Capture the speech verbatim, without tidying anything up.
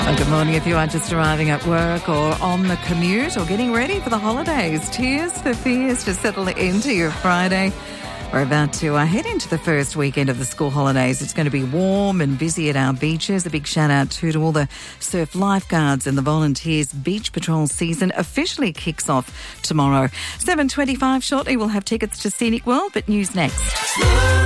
Well, good morning if you are just arriving at work or on the commute or getting ready for the holidays. Tears for Fears to settle into your Friday. We're about to uh, head into the first weekend of the school holidays. It's going to be warm and busy at our beaches. A big shout out too to all the surf lifeguards and the volunteers. Beach patrol season officially kicks off tomorrow. seven twenty-five shortly, we'll have tickets to Scenic World, but news next.